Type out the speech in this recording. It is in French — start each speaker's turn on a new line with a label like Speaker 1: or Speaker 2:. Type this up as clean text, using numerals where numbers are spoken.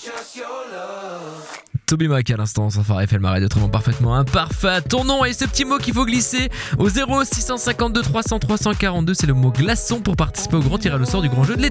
Speaker 1: Toby Mac à l'instant, sans faire Eiffel Marais autrement parfaitement imparfait. Ton nom et ce petit mot qu'il faut glisser au 0 652 300 342, c'est le mot glaçon pour participer au grand tirage au sort du grand jeu de l'été.